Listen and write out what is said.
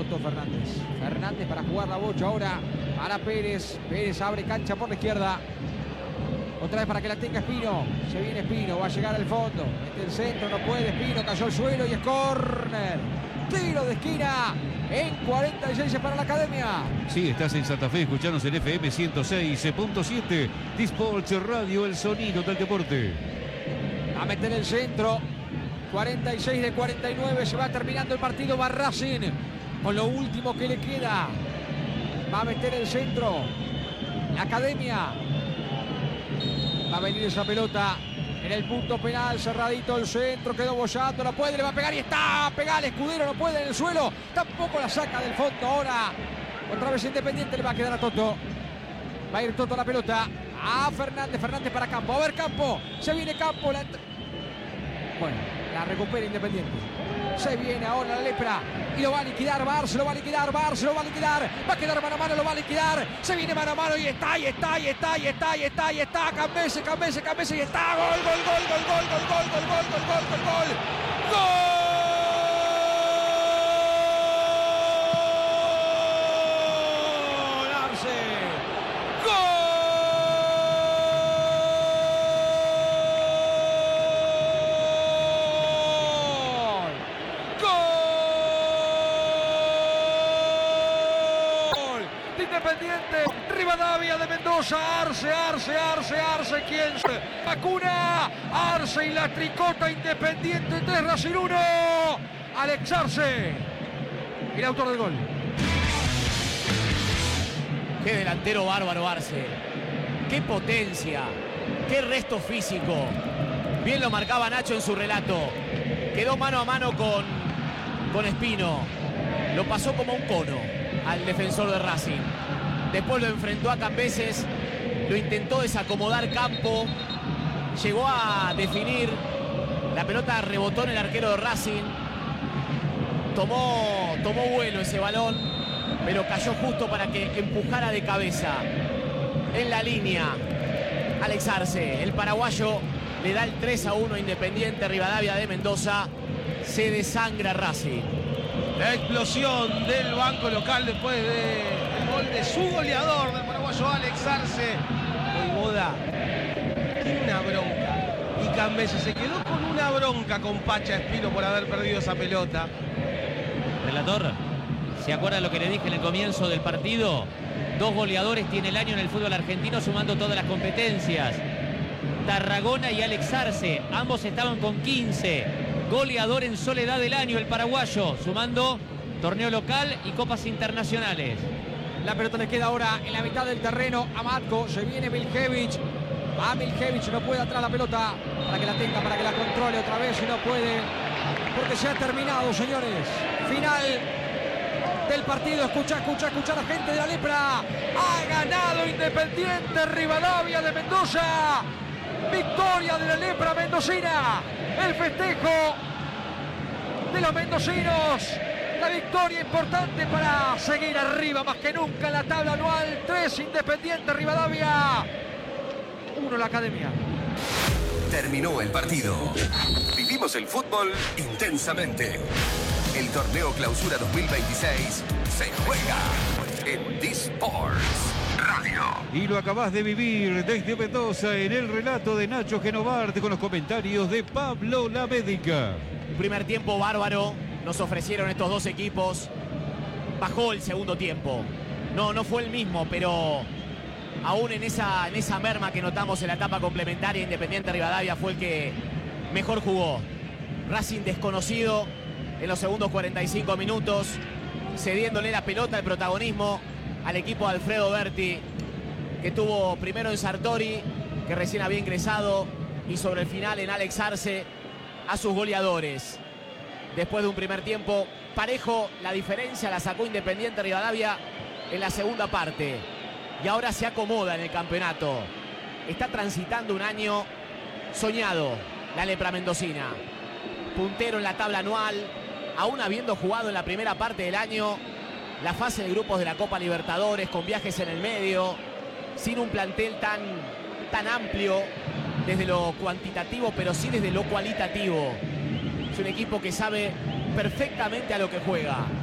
Toto Fernández. Fernández para jugar la bocha ahora para Pérez. Pérez abre cancha por la izquierda. Otra vez para que la tenga Espino. Se viene Espino, va a llegar al fondo. Mete el centro, no puede. Espino cayó al suelo y es córner. Tiro de esquina en 46 para la Academia. Sí, estás en Santa Fe, escuchanos en FM 106.7. Disports Radio, el sonido del deporte. A meter el centro. 46 de 49. Se va terminando el partido. Va Racing con lo último que le queda. Va a meter el centro. La Academia. Va a venir esa pelota en el punto penal, cerradito el centro, quedó bollando, no puede, le va a pegar y está, pegar Escudero, no puede en el suelo, tampoco la saca del fondo ahora. Otra vez Independiente, le va a quedar a Toto. Va a ir Toto la pelota a Fernández, Fernández para Campo, a ver Campo, se viene Campo. Bueno, la recupera Independiente. Se viene ahora la lepra y lo va a liquidar Barce, lo va a liquidar, Barce lo va a liquidar, va a quedar mano a mano, lo va a liquidar, se viene mano a mano y está, y está, y está, y está, y está, y está, Cambese, Cambese, Cambese y está, gol, gol, gol, gol, gol, gol, gol, gol, gol, gol, gol, gol, gol, gol. Independiente, Rivadavia de Mendoza, Arce, ¿quién se vacuna? Arce y la tricota Independiente, 3 Racing 1, Alex Arce, el autor del gol. Qué delantero bárbaro Arce, qué potencia, qué resto físico. Bien lo marcaba Nacho en su relato, quedó mano a mano con Espino, lo pasó como un cono al defensor de Racing. Después lo enfrentó a Cambeses, lo intentó desacomodar Campo, llegó a definir, la pelota rebotó en el arquero de Racing, tomó vuelo ese balón, pero cayó justo para que empujara de cabeza en la línea Alex Arce. El paraguayo le da el 3-1 a Independiente Rivadavia de Mendoza, se desangra Racing. La explosión del banco local después del gol de su goleador, del paraguayo Alex Arce. Voivoda tiene una bronca y Cambese se quedó con una bronca con Pacha Espino por haber perdido esa pelota. Relator, ¿se acuerda lo que le dije en el comienzo del partido? 2 goleadores tiene el año en el fútbol argentino sumando todas las competencias. Tarragona y Alex Arce, ambos estaban con 15. Goleador en soledad del año el paraguayo, sumando torneo local y copas internacionales. La pelota le queda ahora en la mitad del terreno a Matko. Se viene Miljevich. Va Miljevich, no puede atrás la pelota para que la tenga, para que la controle otra vez y no puede. Porque se ha terminado, señores. Final del partido. Escucha la gente de la lepra. Ha ganado Independiente Rivadavia de Mendoza. Victoria de la lepra mendocina. El festejo de los mendocinos. La victoria importante para seguir arriba más que nunca en la tabla anual. 3 Independiente Rivadavia, 1 la Academia. Terminó el partido. Vivimos el fútbol intensamente. El torneo Clausura 2026 se juega en Disports Radio. Y lo acabás de vivir desde Mendoza en el relato de Nacho Genovart con los comentarios de Pablo Lamédica. Un primer tiempo bárbaro nos ofrecieron estos dos equipos. Bajó el segundo tiempo. No fue el mismo, pero aún en esa merma que notamos en la etapa complementaria, Independiente Rivadavia fue el que mejor jugó. Racing desconocido en los segundos 45 minutos, cediéndole la pelota, el protagonismo al equipo de Alfredo Berti, que tuvo primero en Sartori, que recién había ingresado, y sobre el final en Alex Arce, a sus goleadores. Después de un primer tiempo parejo, la diferencia la sacó Independiente Rivadavia en la segunda parte. Y ahora se acomoda en el campeonato. Está transitando un año soñado la lepra mendocina. Puntero en la tabla anual, aún habiendo jugado en la primera parte del año la fase de grupos de la Copa Libertadores, con viajes en el medio, sin un plantel tan amplio desde lo cuantitativo, pero sí desde lo cualitativo. Es un equipo que sabe perfectamente a lo que juega.